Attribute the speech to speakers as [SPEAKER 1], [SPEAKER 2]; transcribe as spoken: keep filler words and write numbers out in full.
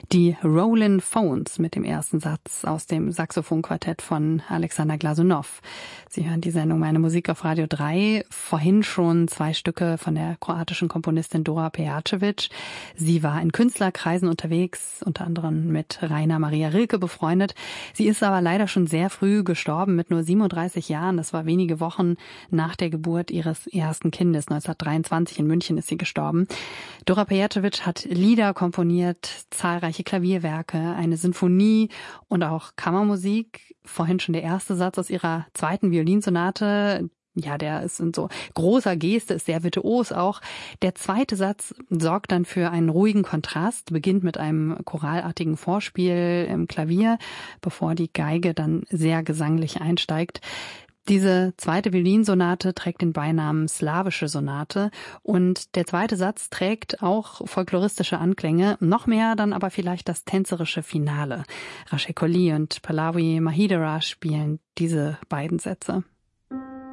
[SPEAKER 1] Die Rollin' Phones mit dem ersten Satz aus dem Saxophonquartett von Alexander Glasunow. Sie hören die Sendung Meine Musik auf Radio drei. Vorhin schon zwei Stücke von der kroatischen Komponistin Dora Pejacevic. Sie war in Künstlerkreisen unterwegs, unter anderem mit Rainer Maria Rilke befreundet. Sie ist aber leider schon sehr früh gestorben, mit nur siebenunddreißig Jahren. Das war wenige Wochen nach der Geburt ihres ersten Kindes. neunzehnhundertdreiundzwanzig in München ist sie gestorben. Dora Pejacevic hat Lieder komponiert, zahlreiche Klavierwerke, eine Sinfonie und auch Kammermusik. Vorhin schon der erste Satz aus ihrer zweiten Violinsonate. Ja, der ist in so großer Geste, ist sehr virtuos auch. Der zweite Satz sorgt dann für einen ruhigen Kontrast, beginnt mit einem choralartigen Vorspiel im Klavier, bevor die Geige dann sehr gesanglich einsteigt. Diese zweite Violinsonate trägt den Beinamen slawische Sonate und der zweite Satz trägt auch folkloristische Anklänge, noch mehr dann aber vielleicht das tänzerische Finale. Rashekoli und Pallavi Mahidera spielen diese beiden Sätze.